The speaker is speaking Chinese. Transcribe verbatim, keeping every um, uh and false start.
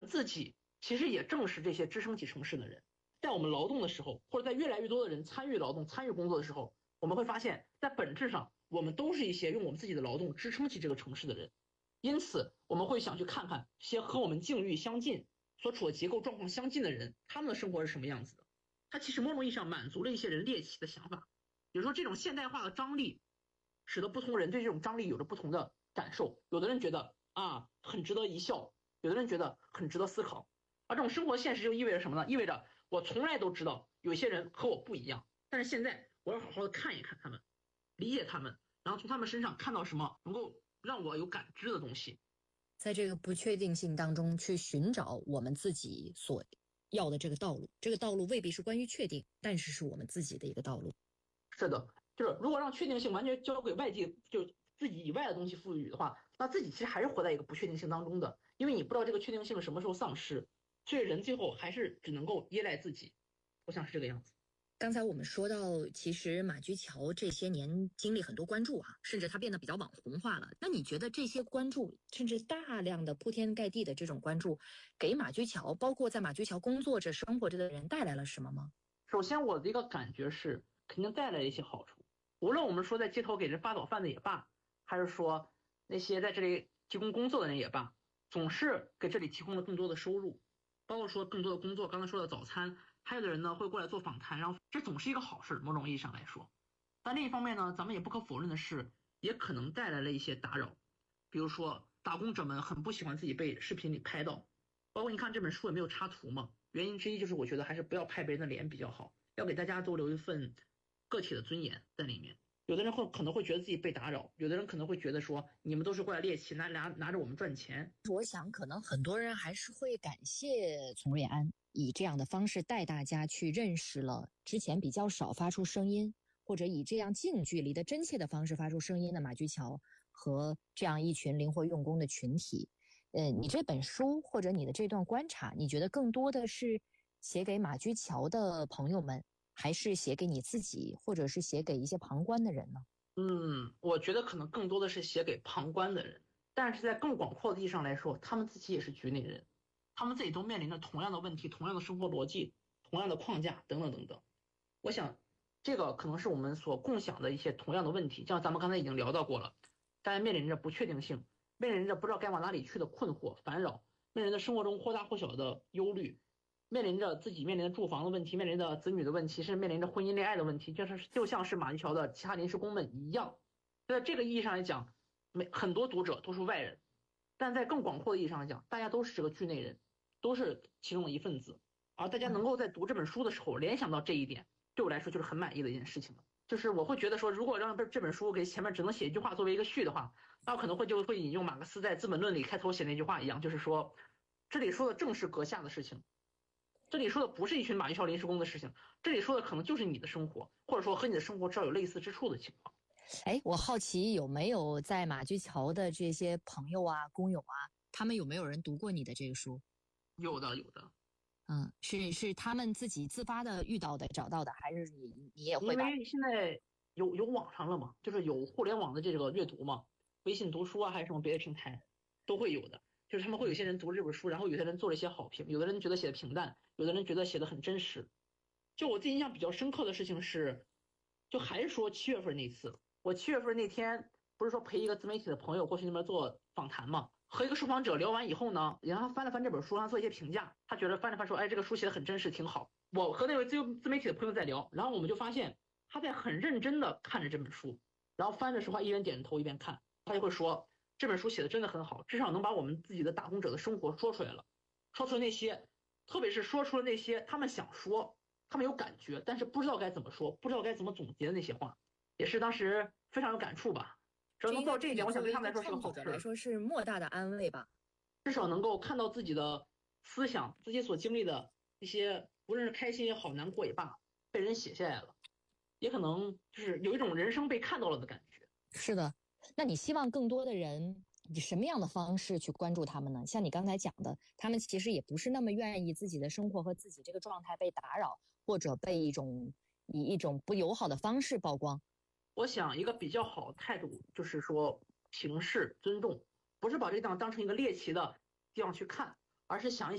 自己其实也正是这些支撑起城市的人。在我们劳动的时候，或者在越来越多的人参与劳动、参与工作的时候，我们会发现，在本质上，我们都是一些用我们自己的劳动支撑起这个城市的人。因此，我们会想去看看这些和我们境遇相近、所处的结构状况相近的人，他们的生活是什么样子的。它其实某种意义上满足了一些人猎奇的想法。比如说，这种现代化的张力，使得不同人对这种张力有着不同的感受。有的人觉得啊很值得一笑，有的人觉得很值得思考。而这种生活现实就意味着什么呢？意味着我从来都知道有些人和我不一样，但是现在我要好好的看一看他们，理解他们，然后从他们身上看到什么能够让我有感知的东西。 在这个不确定性当中去寻找我们自己所要的这个道路，这个道路未必是关于确定，但是是我们自己的一个道路。 是的，就是如果让确定性完全交给外界，就自己以外的东西赋予的话，那自己其实还是活在一个不确定性当中的，因为你不知道这个确定性什么时候丧失，所以人最后还是只能够依赖自己。我想是这个样子。 刚才我们说到，其实马驹桥这些年经历很多关注啊，甚至它变得比较网红化了。那你觉得这些关注，甚至大量的铺天盖地的这种关注，给马驹桥，包括在马驹桥工作着、生活着的人带来了什么吗？ 首先，我的一个感觉是，肯定带来了一些好处。无论我们说在街头给人发早饭的也罢，还是说那些在这里提供工作的人也罢，总是给这里提供了更多的收入，包括说更多的工作。刚才说的早餐，还有的人呢会过来做访谈，然后这总是一个好事，某种意义上来说。但另一方面呢，咱们也不可否认的是，也可能带来了一些打扰。比如说，打工者们很不喜欢自己被视频里拍到，包括你看这本书也没有插图嘛，原因之一就是我觉得还是不要拍别人的脸比较好，要给大家都留一份个体的尊严在里面。有的人会可能会觉得自己被打扰，有的人可能会觉得说你们都是过来猎奇，拿拿拿着我们赚钱。 我想可能很多人还是会感谢丛瑞安以这样的方式带大家去认识了之前比较少发出声音，或者以这样近距离的真切的方式发出声音的马驹桥和这样一群灵活用功的群体。呃，你这本书或者你的这段观察，你觉得更多的是写给马驹桥的朋友们，还是写给你自己，或者是写给一些旁观的人呢？ 嗯，我觉得可能更多的是写给旁观的人，但是在更广阔的意义上来说，他们自己也是局内人，他们自己都面临着同样的问题、同样的生活逻辑、同样的框架等等等等。我想，这个可能是我们所共享的一些同样的问题，像咱们刚才已经聊到过了，大家面临着不确定性，面临着不知道该往哪里去的困惑、烦扰，面临着生活中或大或小的忧虑，面临着自己面临着住房的问题，面临着子女的问题，甚至面临着婚姻恋爱的问题，就是就像是马驹桥的其他临时工们一样。在这个意义上来讲，每很多读者都是外人，但在更广阔的意义上来讲，大家都是这个剧内人，都是其中的一份子。而大家能够在读这本书的时候联想到这一点，对我来说就是很满意的一件事情了。就是我会觉得说，如果让这本书给前面只能写一句话作为一个序的话，那我可能会就会引用马克思在《资本论》里开头写那句话一样，就是说，这里说的正是阁下的事情，这里说的不是一群马驹桥临时工的事情，这里说的可能就是你的生活，或者说和你的生活至少有类似之处的情况。 哎，我好奇有没有在马驹桥的这些朋友啊、工友啊，他们有没有人读过你的这个书？ 有的，有的。 嗯，是是他们自己自发的遇到的、找到的，还是你你也会把？ 因为现在有有网上了嘛，就是有互联网的这个阅读嘛，微信读书啊，还是什么别的平台都会有的。就是他们会有些人读这本书，然后有些人做了一些好评，有的人觉得写的平淡，有的人觉得写的很真实。就我自己印象比较深刻的事情是，就还是说七月份那次，我七月份那天不是说陪一个自媒体的朋友过去那边做访谈嘛，和一个受访者聊完以后呢，然后他翻了翻这本书，让他做一些评价，他觉得翻了翻说，哎，这个书写的很真实，挺好。我和那位自自媒体的朋友在聊，然后我们就发现他在很认真的看着这本书，然后翻的时候还一边点着头一边看，他就会说这本书写的真的很好，至少能把我们自己的打工者的生活说出来了，说出了那些，特别是说出了那些他们想说，他们有感觉，但是不知道该怎么说，不知道该怎么总结的那些话，也是当时非常有感触吧。只要能做到这一点，我想对他们来说是个好事， 来说是莫大的安慰吧。 至少能够看到自己的思想，自己所经历的一些，无论是开心也好，难过也罢，被人写下来了，也可能就是有一种人生被看到了的感觉。 是的，那你希望更多的人以什么样的方式去关注他们呢？像你刚才讲的，他们其实也不是那么愿意自己的生活和自己这个状态被打扰，或者被一种以一种不友好的方式曝光。 我想一个比较好的态度就是说平视尊重，不是把这个地方当成一个猎奇的地方去看，而是想一